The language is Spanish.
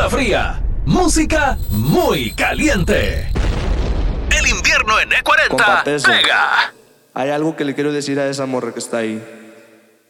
Onda fría, música muy caliente. El invierno en E40 Compa Teso, pega. hay algo que le quiero decir a esa morra que está ahí.